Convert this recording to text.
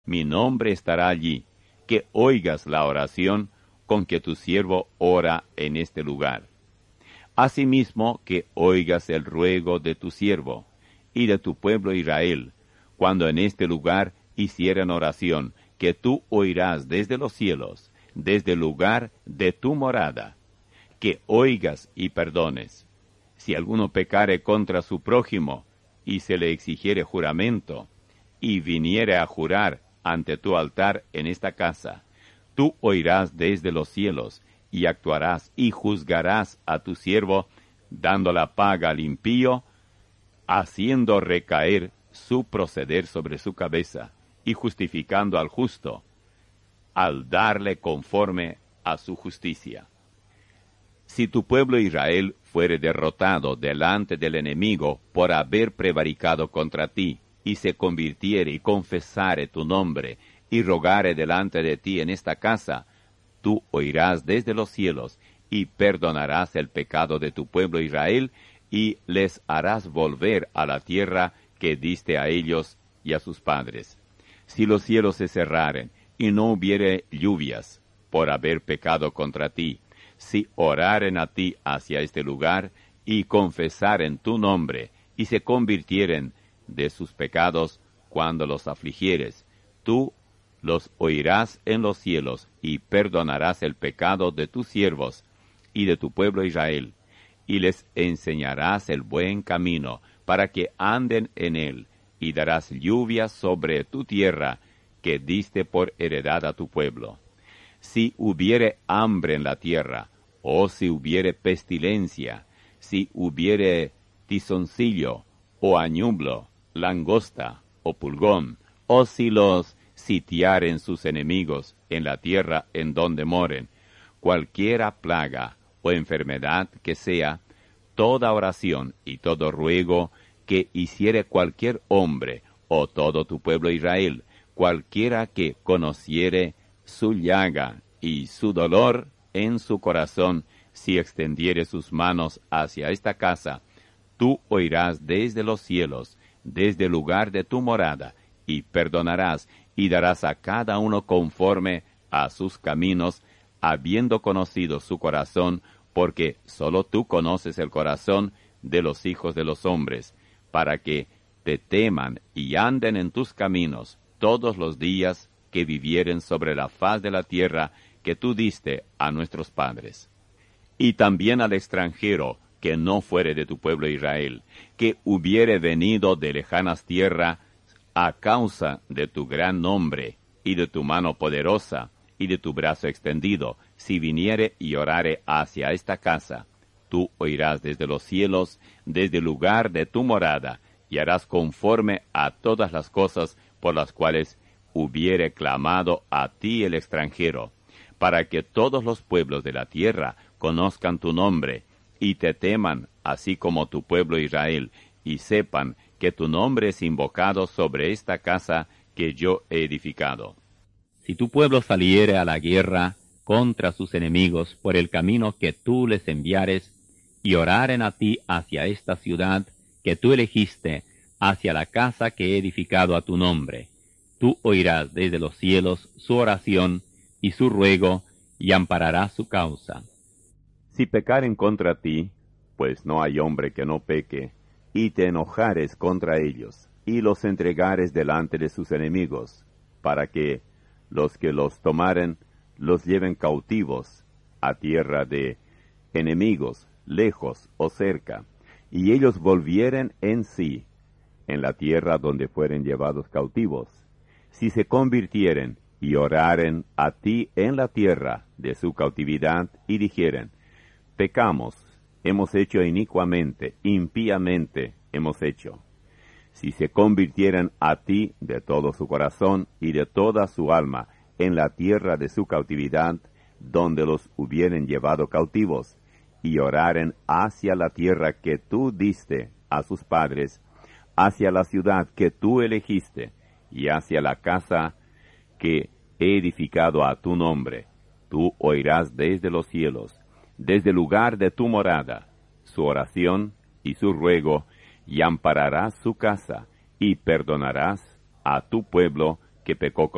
mi nombre estará allí, que oigas la oración con que tu siervo ora en este lugar. Asimismo, que oigas el ruego de tu siervo y de tu pueblo Israel, cuando en este lugar hicieran oración, que tú oirás desde los cielos, desde el lugar de tu morada, que oigas y perdones. Si alguno pecare contra su prójimo, y se le exigiere juramento, y viniere a jurar ante tu altar en esta casa, tú oirás desde los cielos, y actuarás y juzgarás a tu siervo, dando la paga al impío, haciendo recaer su proceder sobre su cabeza, y justificando al justo, al darle conforme a su justicia. Si tu pueblo Israel fuere derrotado delante del enemigo por haber prevaricado contra ti, y se convirtiere y confesare tu nombre, y rogare delante de ti en esta casa, tú oirás desde los cielos, y perdonarás el pecado de tu pueblo Israel, y les harás volver a la tierra que diste a ellos y a sus padres. Si los cielos se cerraren, y no hubiere lluvias, por haber pecado contra ti, si oraren a ti hacia este lugar, y confesaren tu nombre, y se convirtieren de sus pecados cuando los afligieres, tú los oirás en los cielos, y perdonarás el pecado de tus siervos y de tu pueblo Israel, y les enseñarás el buen camino, para que anden en él, y darás lluvia sobre tu tierra, que diste por heredad a tu pueblo. Si hubiere hambre en la tierra, o si hubiere pestilencia, si hubiere tizoncillo, o añublo, langosta, o pulgón, o si los sitiaren sus enemigos en la tierra en donde moren, cualquiera plaga o enfermedad que sea, toda oración y todo ruego que hiciere cualquier hombre, o todo tu pueblo Israel, cualquiera que conociere su llaga y su dolor en su corazón, si extendiere sus manos hacia esta casa, tú oirás desde los cielos, desde el lugar de tu morada, y perdonarás, y darás a cada uno conforme a sus caminos, habiendo conocido su corazón, porque sólo tú conoces el corazón de los hijos de los hombres, para que te teman y anden en tus caminos todos los días que vivieren sobre la faz de la tierra que tú diste a nuestros padres. Y también al extranjero que no fuere de tu pueblo Israel, que hubiere venido de lejanas tierras a causa de tu gran nombre, y de tu mano poderosa, y de tu brazo extendido, si viniere y orare hacia esta casa, tú oirás desde los cielos, desde el lugar de tu morada, y harás conforme a todas las cosas por las cuales hubiere clamado a ti el extranjero, para que todos los pueblos de la tierra conozcan tu nombre, y te teman, así como tu pueblo Israel, y sepan que tu nombre es invocado sobre esta casa que yo he edificado. Si tu pueblo saliere a la guerra contra sus enemigos por el camino que tú les enviares, y oraren a ti hacia esta ciudad que tú elegiste, hacia la casa que he edificado a tu nombre, tú oirás desde los cielos su oración y su ruego, y ampararás su causa. Si pecaren contra ti, pues no hay hombre que no peque, y te enojares contra ellos, y los entregares delante de sus enemigos, para que los que los tomaren los lleven cautivos a tierra de enemigos, lejos o cerca, y ellos volvieren en sí, en la tierra donde fueren llevados cautivos, si se convirtieren y oraren a ti en la tierra de su cautividad, y dijeren, pecamos, hemos hecho inicuamente, impíamente hemos hecho. Si se convirtieran a ti de todo su corazón y de toda su alma en la tierra de su cautividad, donde los hubieren llevado cautivos, y oraren hacia la tierra que tú diste a sus padres, hacia la ciudad que tú elegiste, y hacia la casa que he edificado a tu nombre, tú oirás desde los cielos, desde el lugar de tu morada, su oración y su ruego, y ampararás su casa, y perdonarás a tu pueblo que pecó